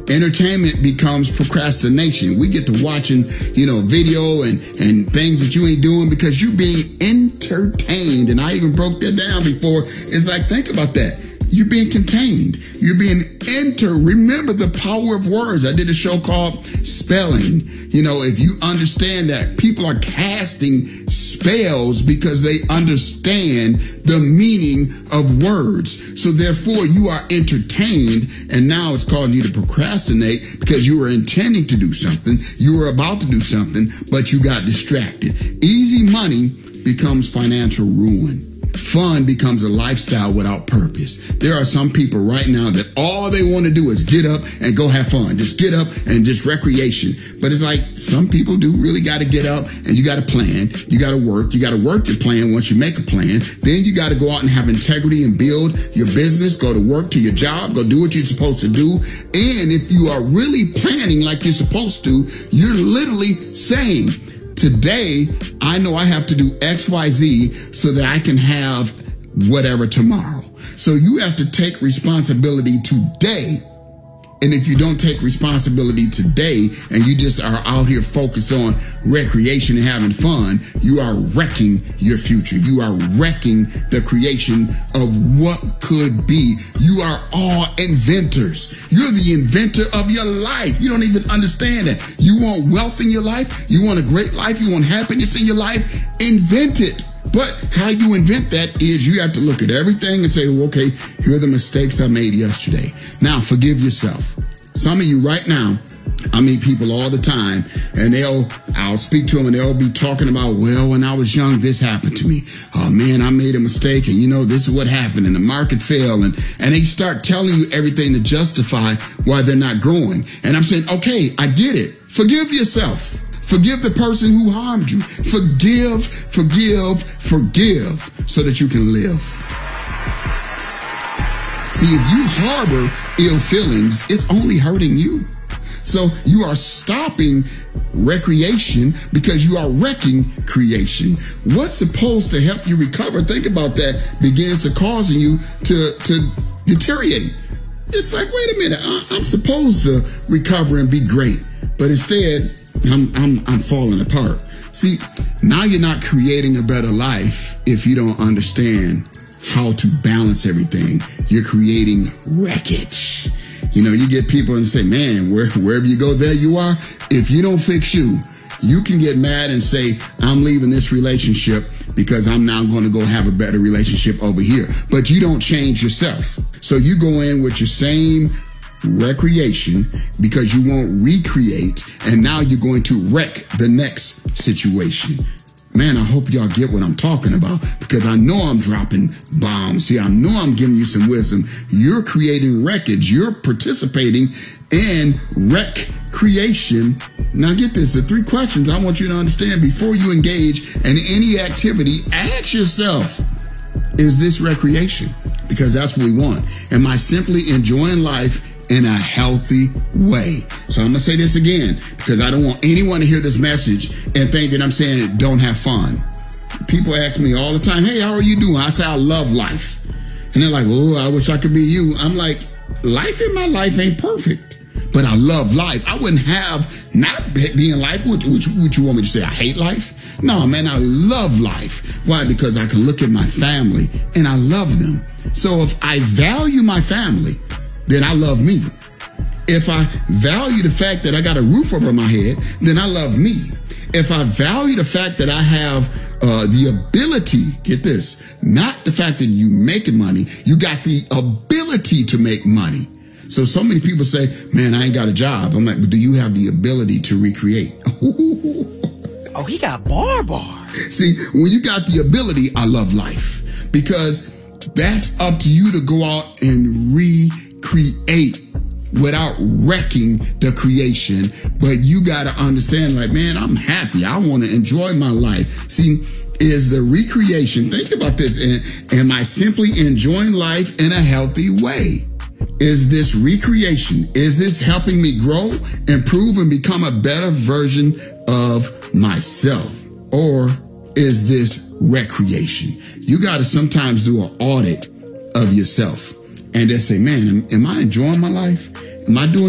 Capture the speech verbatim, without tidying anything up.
Entertainment becomes procrastination. We get to watching, you know, video and, and things that you ain't doing because you're being entertained. And I even broke that down before. It's like, think about that. You're being contained. You're being enter. Remember the power of words. I did a show called Spelling. You know, if you understand that people are casting spells because they understand the meaning of words. So therefore you are entertained, and now it's causing you to procrastinate because you were intending to do something. You were about to do something, but you got distracted. Easy money becomes financial ruin. Fun becomes a lifestyle without purpose. There are some people right now that all they want to do is get up and go have fun. Just get up and just recreation. But it's like some people do really got to get up and you got to plan. You got to work. You got to work your plan once you make a plan. Then you got to go out and have integrity and build your business. Go to work, to your job. Go do what you're supposed to do. And if you are really planning like you're supposed to, you're literally saying, today, I know I have to do X, Y, Z so that I can have whatever tomorrow. So you have to take responsibility today. And if you don't take responsibility today and you just are out here focused on recreation and having fun, you are wrecking your future. You are wrecking the creation of what could be. You are all inventors. You're the inventor of your life. You don't even understand that. You want wealth in your life. You want a great life. You want happiness in your life. Invent it. But how you invent that is you have to look at everything and say, well, okay, here are the mistakes I made yesterday. Now forgive yourself. Some of you right now, I meet people all the time and they'll, I'll speak to them and they'll be talking about, well, when I was young, this happened to me. Oh man, I made a mistake. And you know, this is what happened and the market fell. And, and they start telling you everything to justify why they're not growing. And I'm saying, okay, I get it. Forgive yourself. Forgive the person who harmed you. Forgive, forgive, forgive so that you can live. See, if you harbor ill feelings, it's only hurting you. So you are stopping recreation because you are wrecking creation. What's supposed to help you recover, think about that, begins to causing you to, to deteriorate. It's like, wait a minute, I, I'm supposed to recover and be great. But instead, I'm, I'm, I'm falling apart. See, now you're not creating a better life if you don't understand how to balance everything. You're creating wreckage. You know, you get people and say, man, where, wherever you go, there you are. If you don't fix you, you can get mad and say, I'm leaving this relationship because I'm now going to go have a better relationship over here. But you don't change yourself. So you go in with your same recreation because you won't recreate, and now you're going to wreck the next situation. Man, I hope y'all get what I'm talking about because I know I'm dropping bombs here. I know I'm giving you some wisdom. You're creating wreckage. You're participating in wreck creation. Now get this, the three questions I want you to understand before you engage in any activity. Ask yourself, is this recreation? Because that's what we want. Am I simply enjoying life in a healthy way? So I'm going to say this again because I don't want anyone to hear this message and think that I'm saying don't have fun. People ask me all the time, hey, how are you doing? I say, I love life. And they're like, oh, I wish I could be you. I'm like, life in my life ain't perfect, but I love life. I wouldn't have not being life. What, what, what you want me to say? I hate life? No, man, I love life. Why? Because I can look at my family and I love them. So if I value my family, then I love me. If I value the fact that I got a roof over my head, then I love me. If I value the fact that I have uh, the ability, get this, not the fact that you making money, you got the ability to make money. So, so many people say, man, I ain't got a job. I'm like, but do you have the ability to recreate? Oh, he got bar bar. See, when you got the ability, I love life because that's up to you to go out and recreate. Create without wrecking the creation. But you got to understand, like, man, I'm happy. I want to enjoy my life. See, is the recreation, think about this. Am I simply enjoying life in a healthy way? Is this recreation? Is this helping me grow, improve, and become a better version of myself? Or is this recreation? You got to sometimes do an audit of yourself. And they say, man, am, am I enjoying my life? Am I doing